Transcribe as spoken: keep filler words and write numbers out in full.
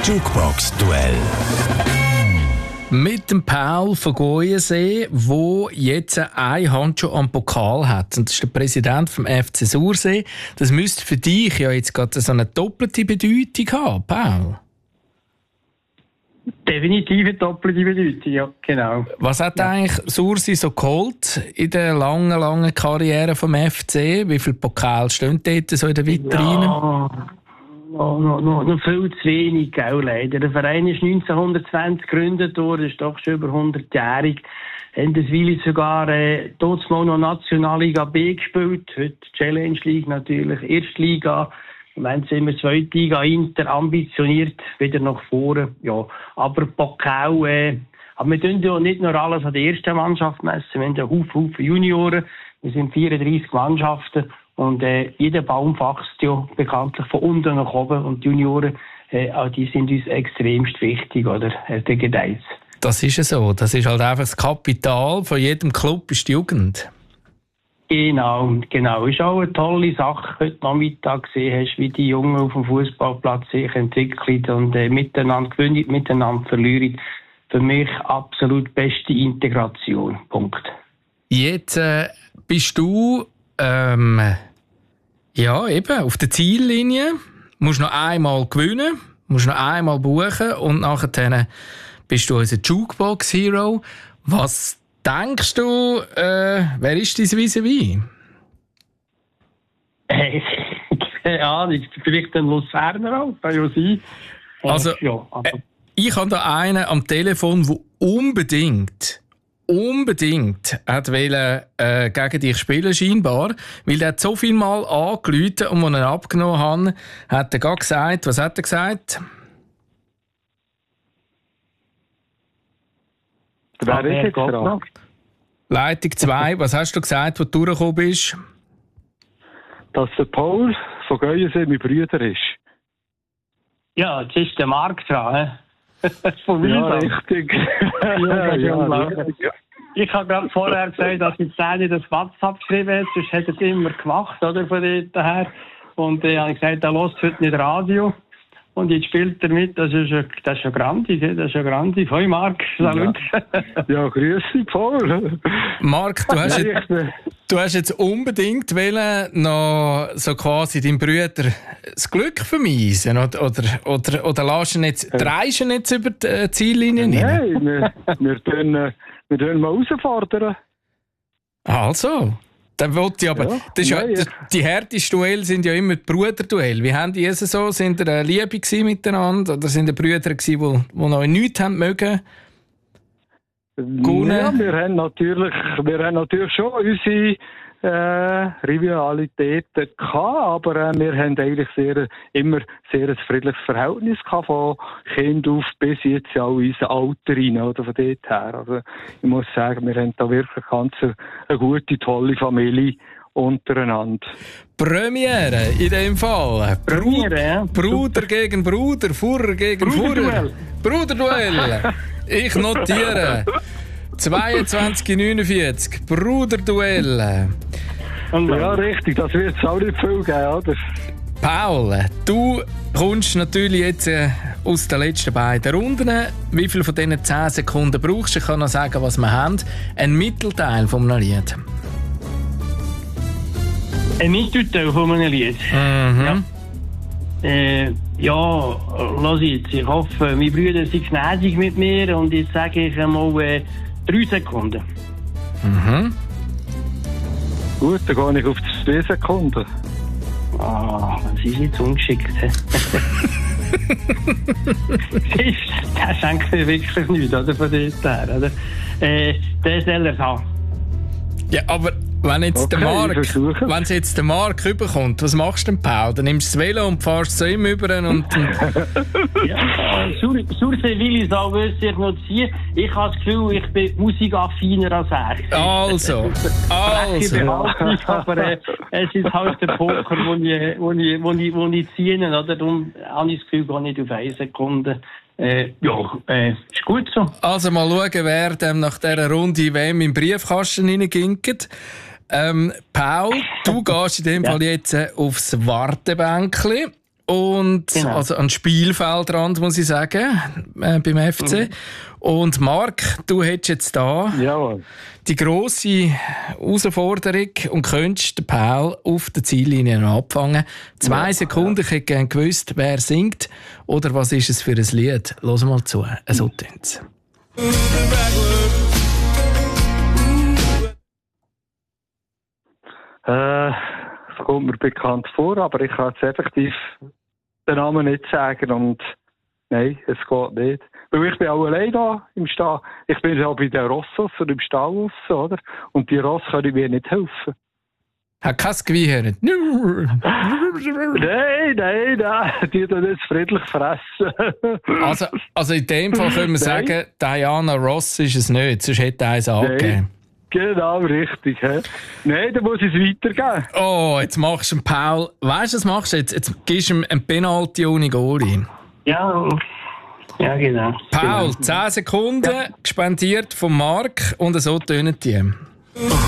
Jukebox-Duell. Mit dem Paul von Goyensee, der jetzt eine Hand schon am Pokal hat. Und das ist der Präsident vom F C Sursee. Das müsste für dich ja jetzt gerade so eine doppelte Bedeutung haben, Paul. Definitiv eine doppelte Bedeutung, ja, genau. Was hat ja. eigentlich Sursee so geholt in der langen, langen Karriere vom F C? Wie viele Pokale stehen dort so in der Vitrine? Ja, noch, noch, noch, noch viel zu wenig, gell, leider. Der Verein ist neunzehnhundertzwanzig gegründet worden, ist doch schon über hundertjährig. Haben das Weile sogar äh, dort mal noch Nationalliga B gespielt, heute Challenge League natürlich, Erstliga. Und wenn sie immer Zweitliga Inter ambitioniert, wieder nach vorne. Ja, aber Pokal, äh, aber wir tun ja nicht nur alles an der ersten Mannschaft messen, wir haben ja Haufen, Haufen Junioren, wir sind vierunddreissig Mannschaften und äh, jeder Baum wächst ja bekanntlich von unten nach oben und die Junioren, äh, auch die sind uns extremst wichtig, oder, äh, der Gedeiß. Das ist ja so, das ist halt einfach das Kapital von jedem Club, ist die Jugend. Genau, genau. Ist auch eine tolle Sache, heute Nachmittag gesehen hast, wie die Jungen auf dem Fußballplatz sich entwickeln und äh, miteinander gewinnen, miteinander verlieren. Für mich absolut beste Integration. Punkt. Jetzt äh, bist du ähm, ja, eben auf der Ziellinie, musst noch einmal gewinnen, musst noch einmal buchen und nachher bist du unser Jukebox-Hero. Was denkst du, äh, wer ist dein Vis-à-vis? Keine Ahnung, vielleicht ein Luzerner auch, kann ja sein. Also, ja, also. Äh, ich habe da einen am Telefon, der unbedingt, unbedingt hat wollen, äh, gegen dich spielen, scheinbar, weil er hat so viel Mal angerufen und als ich ihn abgenommen habe, hat er gar gesagt, was hat er gesagt? Wer ist jetzt dran? Leitung zwei, was hast du gesagt, wo du durchgekommen bist? Dass der Paul von Goyensee mein Bruder ist. Ja, jetzt ist der Marc dran. Von mir ja, richtig. ja, ja, richtig. Ich habe gerade vorher gesagt, dass ich Zähne das WhatsApp geschrieben habe. Das hat er immer gemacht, oder, von dort her. Und äh, habe ich gesagt, er hört heute nicht Radio. Und jetzt spielt er mit, das ist ja, das ist ja grandi, das ist ja grandi. Hoi Marc, salut. Ja, ja grüß dich, Paul. Marc, du hast, jetzt, du hast jetzt unbedingt wollen, noch so quasi deinem Bruder das Glück vermiesen, oder, oder, oder, oder lässt ihn jetzt, dreist ihn jetzt über die Ziellinie rein? Nein, wir, wir tun, wir tun mal herausfordern. Also. Dann wollte ich aber, ja, das ist nein, ja, die härtesten Duelle sind ja immer die Bruderduelle. Wie haben die es so? Sind ihr Liebe miteinander? Oder sind ihr Brüder gewesen, die, die noch nichts haben mögen? Ja, wir haben natürlich, wir haben natürlich schon unsere äh, Rivalitäten gehabt, aber äh, wir haben eigentlich sehr, immer sehr ein friedliches Verhältnis gehabt, von Kind auf bis jetzt ja auch in unser Alter rein, oder von dort her. Also, ich muss sagen, wir haben da wirklich ganz eine, eine gute, tolle Familie untereinander. Premiere in dem Fall. Premiere, ja. Bruder gegen Bruder, Fuhrer gegen Fuhrer. Bruderduell. Ich notiere. zweiundzwanzig neunundvierzig, Bruderduell. Ja, richtig, das wird es auch nicht viel geben, oder? Paul, du kommst natürlich jetzt äh, aus den letzten beiden Runden. Wie viel von diesen zehn Sekunden brauchst du? Ich kann noch sagen, was wir haben. Ein Mittelteil von einem Lied. Ein Mittelteil von einem Lied? Mhm. Ja. Äh, ja, lass jetzt. Ich hoffe, meine Brüder sind gnädig mit mir und jetzt sage ich einmal äh, drei Sekunden. Mhm. Gut, dann gehe ich auf zwei Sekunden. Ah, das ist jetzt ungeschickt. Das schenkt mir wirklich nichts, oder, von dort her, oder? Äh, der soll er haben. Ja, aber wenn jetzt okay, der Marc, wenn jetzt der Marc rüberkommt, was machst du denn, Paul? Dann nimmst du das Velo und fahrst zu ihm rüber und... ja, Sursee will ich auch wirklich noch ziehen. Ich habe das Gefühl, ich bin musikaffiner als er. Also, also. Aber äh, es ist halt der Poker, wo ich, wo ich, wo ich, wo ich ziehe, oder? Darum habe ich das Gefühl, gar nicht auf eine Sekunde. Äh, ja, äh, ist gut so. Also mal schauen, wer dem nach dieser Runde wem im Briefkasten reinginkt. Ähm, Paul, du gehst in dem ja. Fall jetzt äh, aufs Wartebänkli Und Genau. also an Spielfeldrand, muss ich sagen, äh, beim F C. Mhm. Und Marc, du hättest jetzt da Jawohl. die grosse Herausforderung und könntest den Paul auf der Ziellinie noch abfangen. Zwei ja, Sekunden, ja. Ich hätte gerne gewusst, wer singt oder was ist es für ein Lied. Hören wir mal zu. So tönt es. Äh, das kommt mir bekannt vor, aber ich kann jetzt effektiv den Namen nicht sagen und nein, es geht nicht. Weil ich bin auch allein da im Stall. Ich bin ja bei den Rossos und im Stall raus, oder? Und die Ross können mir nicht helfen. Hat kein Gewehr. Nein, nein, nein, die tun jetzt friedlich fressen. also, also in dem Fall können wir sagen, nein. Diana Ross ist es nicht, sonst hätte eins angegeben. Genau, richtig. He? Nein, dann muss ich es weitergeben. Oh, jetzt machst du einen Paul. Weißt du, was machst du jetzt? Jetzt gibst du ihm einen Penalty ohne Goalie. Ja, ja, genau. Paul, genau. zehn Sekunden, ja. Gespendiert von Marc und so tönen die.